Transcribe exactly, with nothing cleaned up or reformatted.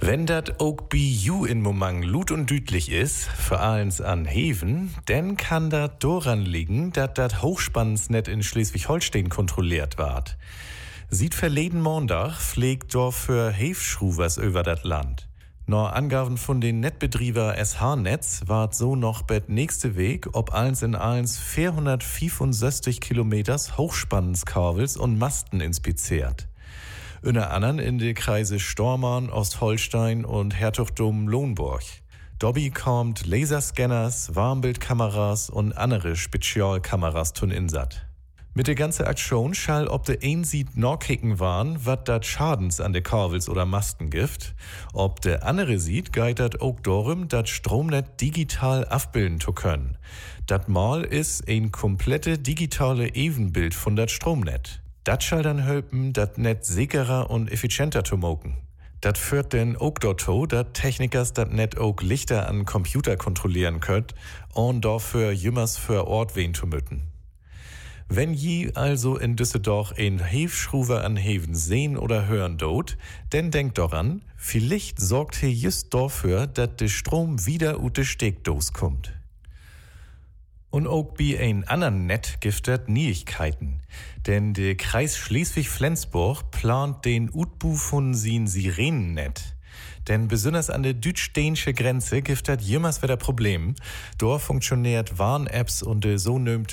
Wenn dat auch bei you in Momang lut und dütlich is, vor allem an Heven, dann kann dat daran liegen, dat dat Hochspannungsnet in Schleswig-Holstein kontrolliert ward. Sieht verleden Montag pflegt dort für Hefschruwers über dat Land. Nach Angaben von den Netzbetreiber S H-Netz ward so noch bet nächste Weg, ob eins in eins vierhundertfünfundsechzig Kilometers Hochspannungskabels und Masten inspiziert. Unter anderem in die Kreise Stormarn, Ostholstein und Herzogtum Lohn-Burg. Dobby kommt Laserscanners, Warmbildkameras und andere Spezialkameras tun insat. Mit der ganzen Aktion schall ob de ein sieht norkicken waren, wat dat Schadens an de Kabels oder Masten gibt. Ob de andere sieht, geit dat auch darum, dat Stromnet digital abbilden zu können. Dat Mal is ein komplette digitale Evenbild von dat Stromnet. Dat schall dann helfen, dat Net sicherer und effizienter zu moken. Dat führt denn auch dazu, dat Technikers dat Net auch Lichter an Computer kontrollieren könnt und dafür jümmers für Ort wen zu mütten. Wenn je also in Düsseldorf ein Hefschruwer an Heven sehen oder hören dort, denn denkt daran, vielleicht sorgt hier just dafür, dat de Strom wieder ut de Steckdos kommt. Und auch bei ein anderen Net gibt es Neuigkeiten. Denn der Kreis Schleswig-Flensburg plant den Utbau von sin Sirenennet. Denn besonders an der deutsch-dänische Grenze gibt es jemals wieder Problem. Dort funktioniert Warn-Apps und de so